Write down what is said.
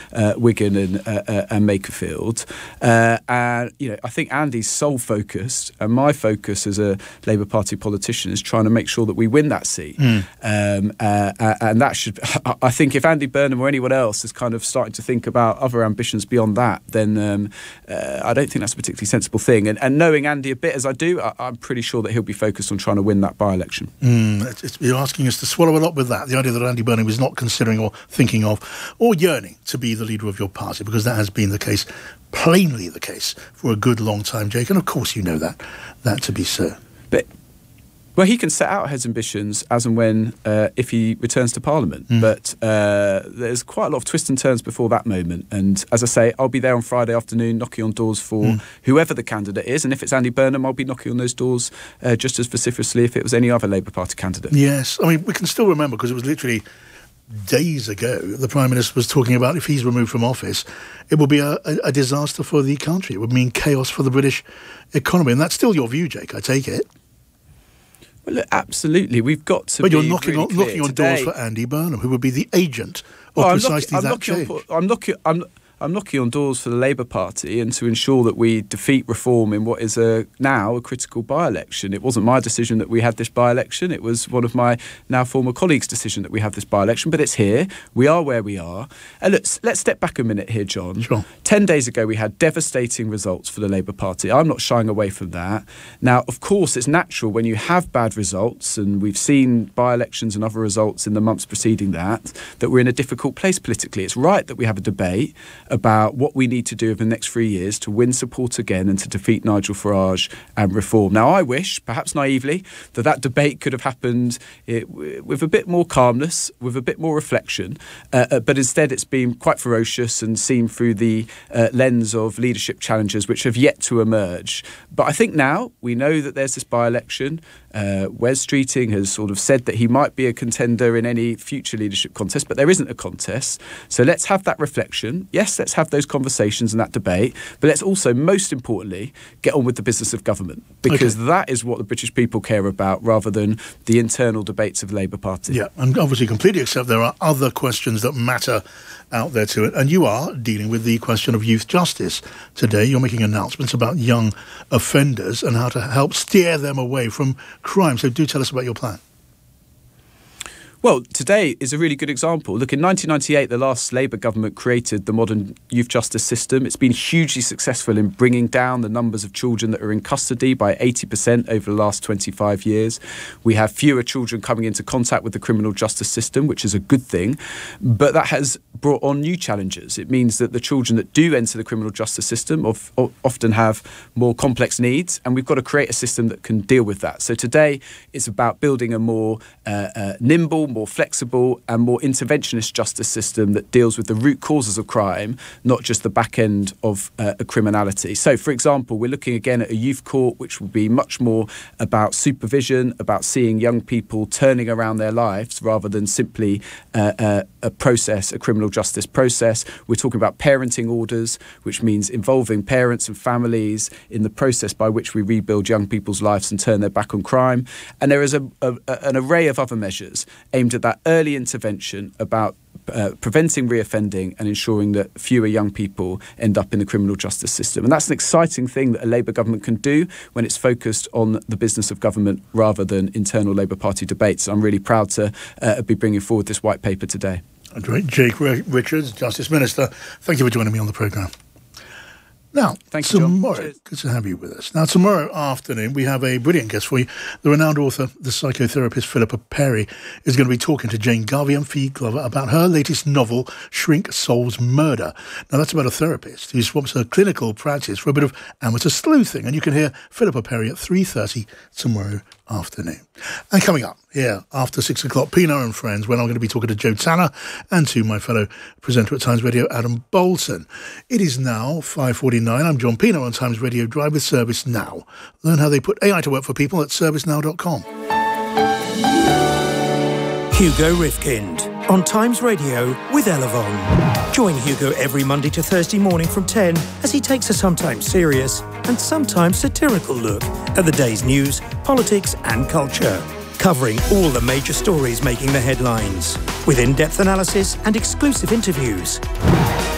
Wigan and Makerfield. And I think Andy's sole focus, and my focus as a Labour Party politician, is trying to make sure that we win that seat. And that should, I think, if Andy Burnham or anyone else is kind of starting to think about other ambitions beyond that, then I don't think that's a particularly sensible thing. And knowing Andy a bit as I do, I'm pretty sure that he'll be focused on trying to win that by-election. You're asking us to swallow a lot with that, the idea that Andy Burnham is not considering or thinking of or yearning to be the leader of your party, because that has been the case, plainly the case, for a good long time, Jake. And of course you know that to be so. But well, he can set out his ambitions as and when, if he returns to Parliament. But there's quite a lot of twists and turns before that moment. And as I say, I'll be there on Friday afternoon knocking on doors for whoever the candidate is. And if it's Andy Burnham, I'll be knocking on those doors just as vociferously if it was any other Labour Party candidate. Yes. I mean, we can still remember, because it was literally days ago, the Prime Minister was talking about if he's removed from office, it will be a disaster for the country. It would mean chaos for the British economy. And that's still your view, Jake, I take it. Well, look, absolutely. We've got to. But you're be knocking really on doors for Andy Burnham, who would be the agent of precisely that change. I'm knocking on doors for the Labour Party and to ensure that we defeat reform in what is now a critical by-election. It wasn't my decision that we had this by-election. It was one of my now former colleagues' decision that we have this by-election. But it's here. We are where we are. And let's step back a minute here, John. Sure. 10 days ago, we had devastating results for the Labour Party. I'm not shying away from that. Now, of course, it's natural when you have bad results, and we've seen by-elections and other results in the months preceding that we're in a difficult place politically. It's right that we have a debate about what we need to do over the next 3 years to win support again and to defeat Nigel Farage and reform. Now, I wish, perhaps naively, that debate could have happened with a bit more calmness, with a bit more reflection, but instead it's been quite ferocious and seen through the lens of leadership challenges which have yet to emerge. But I think now we know that there's this by-election. Wes Streeting has sort of said that he might be a contender in any future leadership contest, but there isn't a contest. So let's have that reflection. Yes, let's have those conversations and that debate, but let's also, most importantly, get on with the business of government, because that is what the British people care about rather than the internal debates of the Labour Party. Yeah, and obviously completely accept there are other questions that matter out there to it, and you are dealing with the question of youth justice today. You're making announcements about young offenders and how to help steer them away from crime. So do tell us about your plan. Well, today is a really good example. Look, in 1998, the last Labour government created the modern youth justice system. It's been hugely successful in bringing down the numbers of children that are in custody by 80% over the last 25 years. We have fewer children coming into contact with the criminal justice system, which is a good thing. But that has brought on new challenges. It means that the children that do enter the criminal justice system often have more complex needs, and we've got to create a system that can deal with that. So today, it's about building a more nimble, more flexible and more interventionist justice system that deals with the root causes of crime, not just the back end of criminality. So, for example, we're looking again at a youth court, which will be much more about supervision, about seeing young people turning around their lives rather than simply a criminal justice process. We're talking about parenting orders, which means involving parents and families in the process by which we rebuild young people's lives and turn their back on crime. And there is an array of other measures aimed at that early intervention about preventing reoffending and ensuring that fewer young people end up in the criminal justice system. And that's an exciting thing that a Labour government can do when it's focused on the business of government rather than internal Labour Party debates. I'm really proud to be bringing forward this white paper today. Great. Jake Richards, Justice Minister, thank you for joining me on the programme. Now, thank you, tomorrow, good to have you with us. Now, tomorrow afternoon, we have a brilliant guest for you. The renowned author, the psychotherapist Philippa Perry, is going to be talking to Jane Garvey and Fee Glover about her latest novel, Shrink Solves Murder. Now, that's about a therapist who swaps her clinical practice for a bit of amateur sleuthing. And you can hear Philippa Perry at 3:30 tomorrow afternoon. And coming up here after 6 o'clock, Pino and Friends, when I'm going to be talking to Joe Tanner and to my fellow presenter at Times Radio, Adam Bolton. It is now 5:49. I'm John Pino on Times Radio Drive with Service Now. Learn how they put AI to work for people at servicenow.com. Hugo Rifkind on Times Radio with Elavon. Join Hugo every Monday to Thursday morning from 10 as he takes a sometimes serious and sometimes satirical look at the day's news, politics and culture, covering all the major stories making the headlines, with in-depth analysis and exclusive interviews.